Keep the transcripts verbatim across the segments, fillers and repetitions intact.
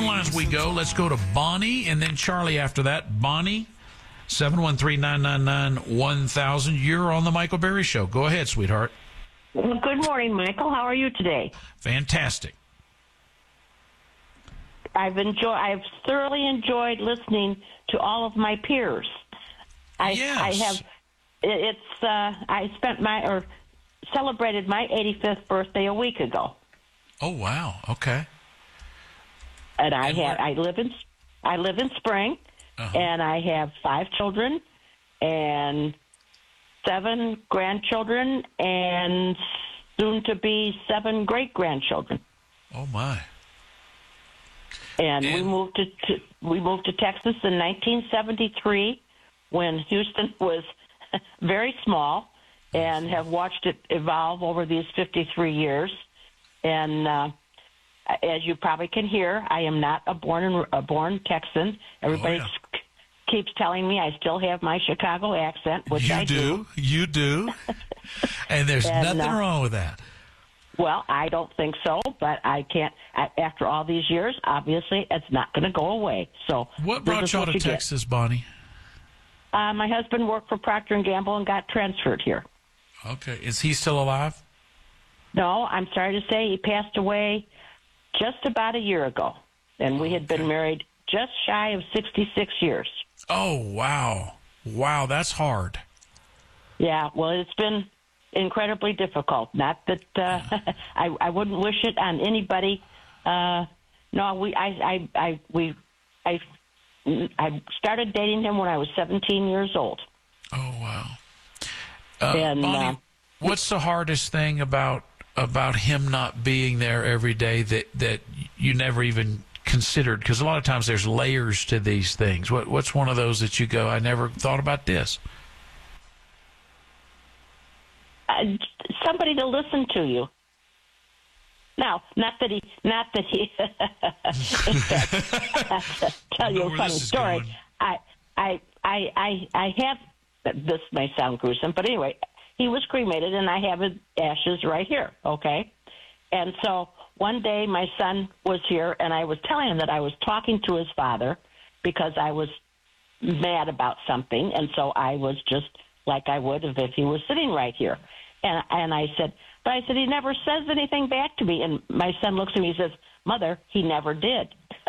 lines we go. Let's go to Bonnie and then Charlie after that. Bonnie, seven one three, nine nine nine, one thousand. You're on the Michael Berry Show. Go ahead, sweetheart. Well, good morning, Michael. How are you today? Fantastic. I've enjoyed. I've thoroughly enjoyed listening to all of my peers. I, yes. I have. It's. Uh, I spent my or celebrated my eighty-fifth birthday a week ago. Oh wow! Okay. And I And have. where- I live in. I live in Spring, Uh-huh. and I have five children and seven grandchildren, and soon to be seven great grandchildren. Oh my! And, we And- moved to, to we moved to Texas in nineteen seventy-three, when Houston was very small, and have watched it evolve over these fifty-three years. And uh, as you probably can hear, I am not a born a born Texan. Everybody Oh, yeah. keeps telling me I still have my Chicago accent, which you I do. You do. And there's And, nothing uh, wrong with that. Well, I don't think so, but I can't. I, after all these years, obviously, it's not going to go away. So What this brought is y'all what to you get. Texas, Bonnie? Uh, my husband worked for Procter and Gamble and got transferred here. Okay. Is he still alive? No, I'm sorry to say he passed away just about a year ago, and we had been Okay. married just shy of sixty-six years. Oh, wow. Wow, that's hard. Yeah, well, it's been incredibly difficult. Not that uh, I, I wouldn't wish it on anybody. Uh, no, we, I, I, I, we, I, I started dating him when I was seventeen years old. Oh, wow. Uh, And, Bonnie, uh, what's the hardest thing about about him not being there every day that, that you never even considered? Because a lot of times there's layers to these things. What What's one of those that you go, I never thought about this? Uh, somebody to listen to you. Now, not that he, not that he. tell you know a where funny this is story. going. I, I, I, I, I have. This may sound gruesome, but anyway, he was cremated, and I have his ashes right here. Okay, and so one day my son was here, and I was telling him that I was talking to his father because I was mad about something, and so I was just like I would if, if he was sitting right here. And and I said, but I said, he never says anything back to me. And my son looks at me and says, Mother, he never did.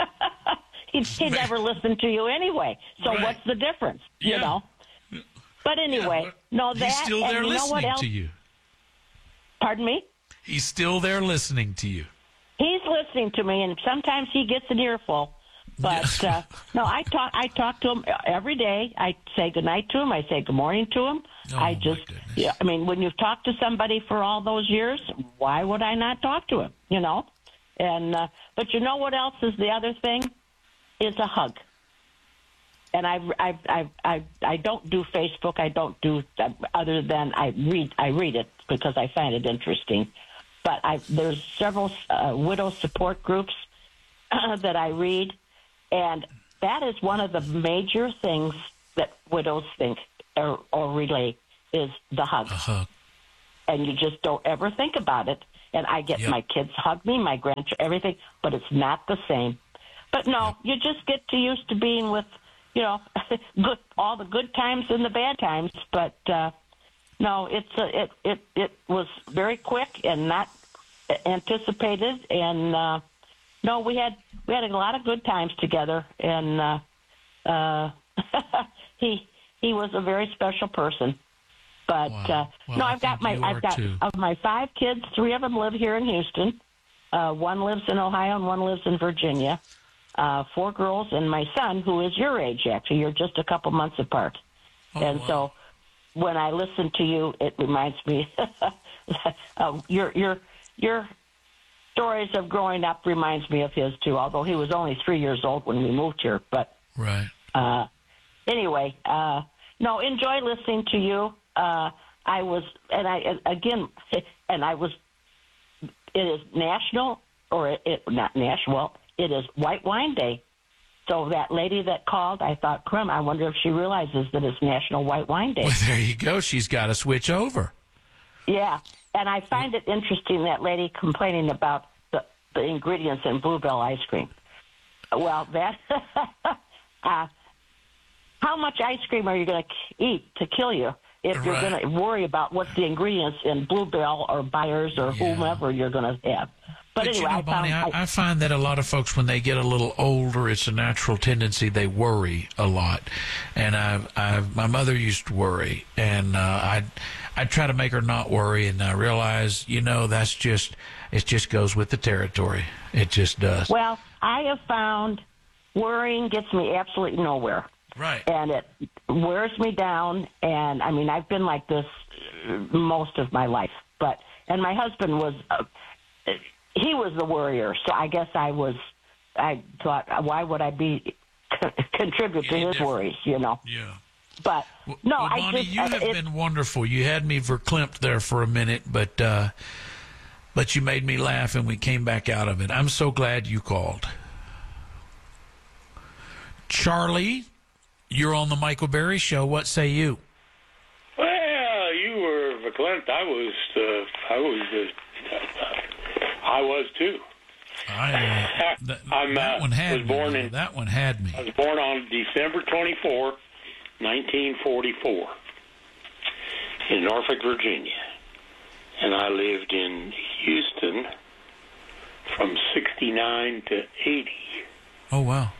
he he never listened to you anyway. So Right. what's the difference? You Yeah. know? But anyway, Yeah, no, he's that, still and there you know what listening else? to you. Pardon me? He's still there listening to you. He's listening to me, and sometimes he gets an earful. But uh, no, I talk. I talk to him every day. I say goodnight to him. I say good morning to him. Oh, I my just, goodness. yeah. I mean, when you've talked to somebody for all those years, why would I not talk to him? You know. And uh, but you know what else is the other thing? Is a hug. And I, I, I, I, I don't do Facebook. I don't do uh, other than I read. I read it because I find it interesting. But I, there's several uh, widow support groups that I read, and that is one of the major things that widows think or, or relay is the hug. A hug. And you just don't ever think about it. And I get Yep. my kids hug me, my grandchildren, everything, but it's not the same. But no, Yep. you just get too used to being with, you know, good, all the good times and the bad times. But uh, no, it's a, it it it was very quick and not anticipated. And uh, no, we had we had a lot of good times together. And uh, uh, he he was a very special person. But Wow. uh, Well, no, I I've got think my you are I've got too. of my five kids, three of them live here in Houston. Uh, one lives in Ohio and one lives in Virginia. Uh, four girls and my son, who is your age, actually. You're just a couple months apart. Oh, and wow. so when I listen to you, it reminds me of your your your stories of growing up reminds me of his too. Although he was only three years old when we moved here, but Right. uh, anyway, uh, no, enjoy listening to you. Uh, I was, and I again, and I was. It is national, or it, it not national. It is White Wine Day. So that lady that called, I thought, crumb, I wonder if she realizes that it's National White Wine Day. Well, there you go. She's got to switch over. Yeah, and I find it interesting, that lady complaining about the, the ingredients in Bluebell ice cream. Well, that. uh, how much ice cream are you going to eat to kill you if Right. you're going to worry about what's the ingredients in Bluebell or Byers or Yeah. whomever you're going to have? But, But anyway, you know, I found Bonnie, I, I, I find that a lot of folks, when they get a little older, it's a natural tendency. They worry a lot, and I, I, my mother used to worry, and uh, I, I try to make her not worry, and I realize, you know, that's just it. Just goes with the territory. It just does. well, I have found worrying gets me absolutely nowhere. Right. And it wears me down. And I mean, I've been like this most of my life. But and my husband was, uh, he was the worrier. So I guess I was. I thought, why would I be contribute to Any his different. worries? You know. Yeah. But no, well, I Bonnie, just you uh, have it, been wonderful. You had me verklempt there for a minute, but uh, but you made me laugh, and we came back out of it. I'm so glad you called. Charlie, you're on the Michael Berry Show. What say you? Well, you were verklempt. I was. Uh, I was. Uh, I was too. I, uh, th- I'm, that uh, one had was me. born though. in- that one had me. I was born on December twenty-fourth, nineteen forty-four, in Norfolk, Virginia, and I lived in Houston from sixty-nine to eighty. Oh wow.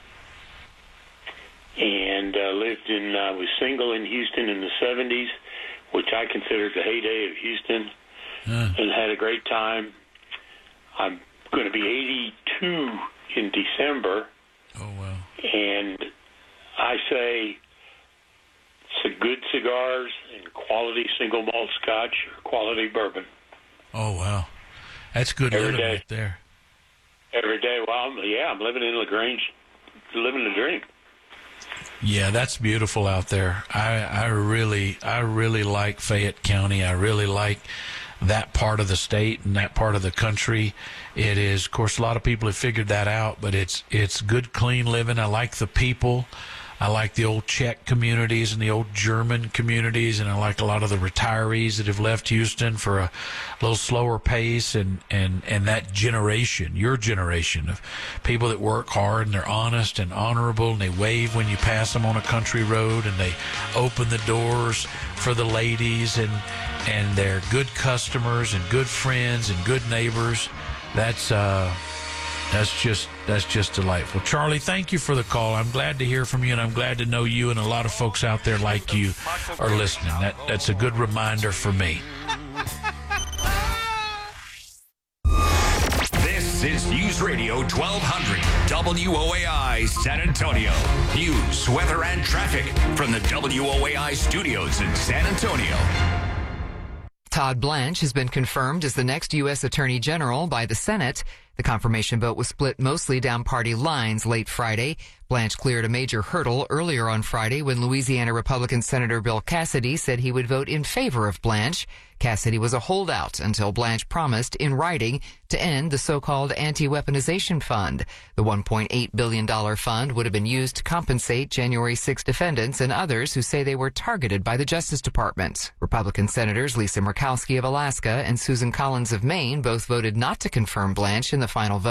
And uh, lived in, I uh, was single in Houston in the seventies, which I considered the heyday of Houston, Uh, and had a great time. I'm going to be eighty-two in December, oh wow. and I say it's good cigars and quality single malt scotch or quality bourbon Oh wow. That's good Every living day. right there. every day. Well, I'm, yeah, I'm living in LaGrange, living the dream. Yeah, that's beautiful out there. I, I really, I really like Fayette County. I really like that part of the state and that part of the country. It is, of course, a lot of people have figured that out, but it's, it's good, clean living. I like the people. I like the old Czech communities and the old German communities, and I like a lot of the retirees that have left Houston for a little slower pace, and, and, and that generation, your generation of people that work hard and they're honest and honorable, and they wave when you pass them on a country road, and they open the doors for the ladies, and and they're good customers and good friends and good neighbors. That's uh That's just that's just delightful. Charlie, thank you for the call. I'm glad to hear from you, and I'm glad to know you and a lot of folks out there like you are listening. That that's a good reminder for me. This is News Radio twelve hundred W O A I San Antonio. News, weather, and traffic from the W O A I studios in San Antonio. Todd Blanche has been confirmed as the next U S Attorney General by the Senate. The confirmation vote was split mostly down party lines late Friday. Blanche cleared a major hurdle earlier on Friday when Louisiana Republican Senator Bill Cassidy said he would vote in favor of Blanche. Cassidy was a holdout until Blanche promised in writing to end the so-called anti-weaponization fund. The one point eight billion dollars fund would have been used to compensate January sixth defendants and others who say they were targeted by the Justice Department. Republican Senators Lisa Murkowski of Alaska and Susan Collins of Maine both voted not to confirm Blanche in the final vote.